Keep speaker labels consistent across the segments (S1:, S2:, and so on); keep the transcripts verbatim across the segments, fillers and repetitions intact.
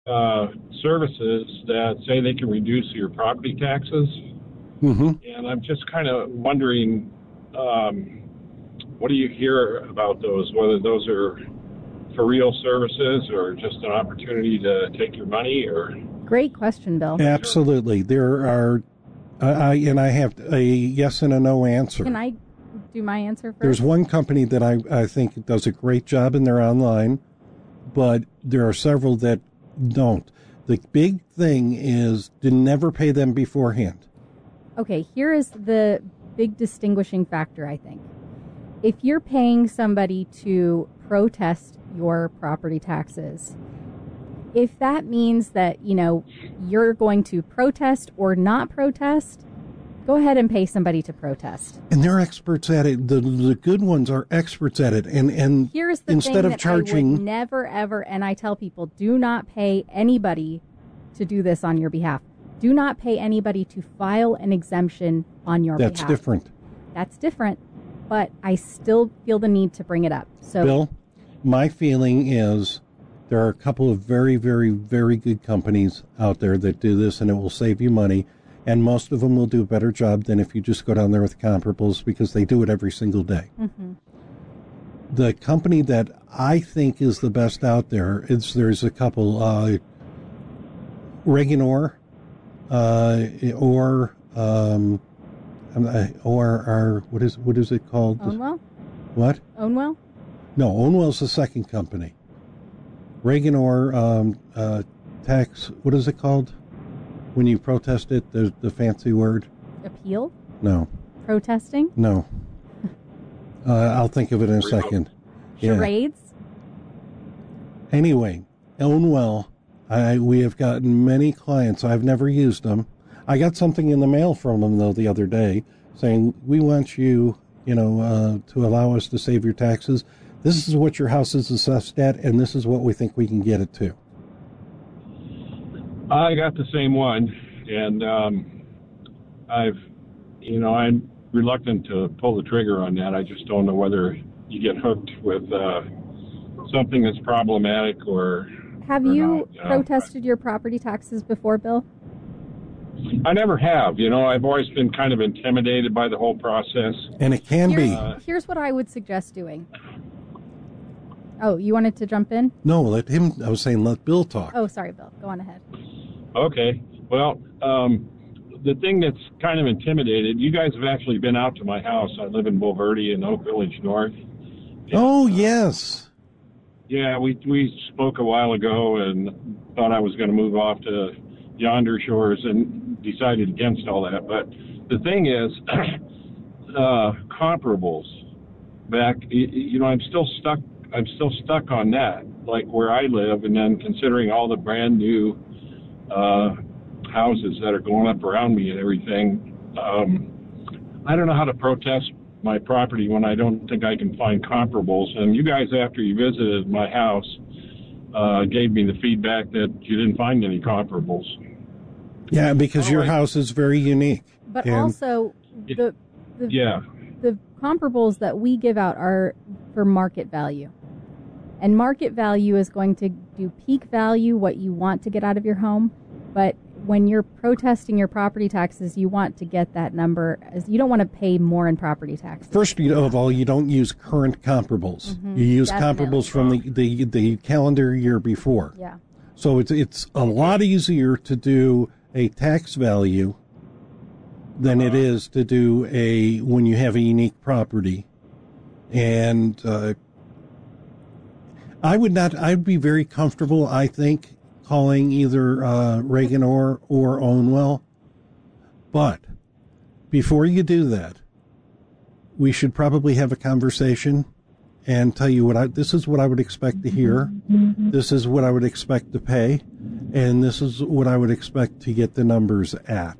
S1: uh, services that say they can reduce your property taxes.
S2: Mm-hmm.
S1: And I'm just kind of wondering, um, what do you hear about those, whether those are for real services or just an opportunity to take your money? Or
S3: Great question, Bill.
S2: Absolutely. There are, uh, I and I have a yes and a no answer.
S3: Can I do my answer first?
S2: There's one company that I, I think does a great job and they're online, but there are several that don't. The big thing is to never pay them beforehand.
S3: Okay, here is the big distinguishing factor, I think. If you're paying somebody to protest your property taxes, if that means that, you know, you're going to protest or not protest, go ahead and pay somebody to protest.
S2: And they're experts at it. The the good ones are experts at it. And and
S3: Here's the
S2: instead
S3: thing
S2: of
S3: that
S2: charging,
S3: I would never, ever, and I tell people, do not pay anybody to do this on your behalf. Do not pay anybody to file an exemption on your
S2: that's
S3: behalf.
S2: That's different.
S3: That's different, but I still feel the need to bring it up. So,
S2: Bill, my feeling is there are a couple of very, very, very good companies out there that do this, and it will save you money. And most of them will do a better job than if you just go down there with comparables because they do it every single day.
S3: Mm-hmm.
S2: The company that I think is the best out there is there's a couple, uh, Reganor, uh, or um, or or what is what is it called?
S3: Ownwell?
S2: What?
S3: Ownwell?
S2: No, Ownwell's the second company. Reganor um, uh, tax. What is it called? When you protest it, the the fancy word.
S3: Appeal?
S2: No.
S3: Protesting?
S2: No. Uh, I'll think of it in a second.
S3: Charades?
S2: Yeah. Anyway, Ownwell, I we have gotten many clients. I've never used them. I got something in the mail from them though the other day saying we want you, you know, uh, to allow us to save your taxes. This is what your house is assessed at, and this is what we think we can get it to.
S1: I got the same one, and um, I've, you know, I'm reluctant to pull the trigger on that. I just don't know whether you get hooked with uh, something that's problematic or.
S3: Have
S1: or
S3: you
S1: not, you know?
S3: protested your property taxes before, Bill?
S1: I never have. You know, I've always been kind of intimidated by the whole process.
S2: And it can
S3: here's,
S2: be.
S1: Uh,
S3: here's what I would suggest doing. Oh, you wanted to jump in?
S2: No, let him. I was saying let Bill talk.
S3: Oh, sorry, Bill. Go on ahead.
S1: Okay. Well, um, the thing that's kind of intimidated, you guys have actually been out to my house. I live in Bulverde in Oak Village North. And,
S2: oh, yes.
S1: Yeah, we we spoke a while ago and thought I was going to move off to yonder shores and decided against all that. But the thing is, uh, comparables back, you know, I'm still stuck. I'm still stuck on that, like where I live, and then considering all the brand new uh, houses that are going up around me and everything, um, I don't know how to protest my property when I don't think I can find comparables. And you guys, after you visited my house, uh, gave me the feedback that you didn't find any comparables.
S2: Yeah, because
S1: oh,
S2: your
S1: I,
S2: house is very unique.
S3: But
S2: and
S3: also, the, the
S1: yeah,
S3: the comparables that we give out are for market value. And market value is going to do peak value, what you want to get out of your home. But when you're protesting your property taxes, you want to get that number, as you don't want to pay more in property taxes.
S2: First of all, you don't use current comparables.
S3: Mm-hmm,
S2: you use
S3: definitely.
S2: comparables from the, the, the calendar year before.
S3: Yeah.
S2: So it's it's a lot easier to do a tax value than it is to do a when you have a unique property. And uh, I would not. I'd be very comfortable, I think, calling either uh, Reganor or Ownwell. But before you do that, we should probably have a conversation and tell you what I. This is what I would expect to hear. This is what I would expect to pay, and this is what I would expect to get the numbers at.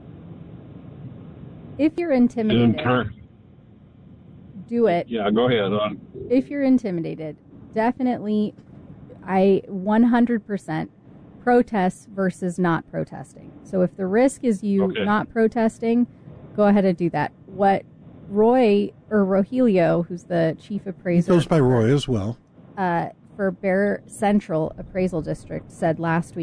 S3: If you're intimidated,
S1: cur-
S3: do it.
S1: yeah, go ahead. Uh,
S3: If you're intimidated, definitely, I one hundred percent protest versus not protesting. So if the risk is you
S1: Okay.
S3: not protesting, go ahead and do that. What Roy, or Rogelio, who's the chief
S2: It
S3: appraiser
S2: goes by Roy as well.
S3: uh, for Bear Central Appraisal District, said last week,